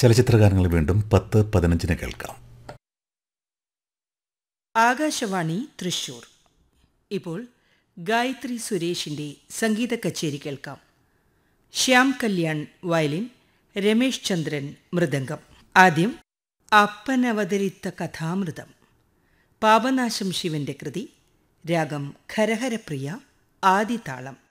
ചലച്ചിത്രഗാനങ്ങൾ വീണ്ടും 10:15 കേൾക്കാം. ആകാശവാണി തൃശൂർ. ഇപ്പോൾ ഗായത്രി സുരേഷിൻ്റെ സംഗീത കച്ചേരി കേൾക്കാം. ശ്യാം കല്യാൺ വയലിൻ, രമേശ് ചന്ദ്രൻ മൃദംഗം. ആദ്യം അപ്പനവതരിത്ത കഥാമൃതം, പാപനാശം ശിവന്റെ കൃതി, രാഗം ഖരഹരപ്രിയ, ആദിതാളം.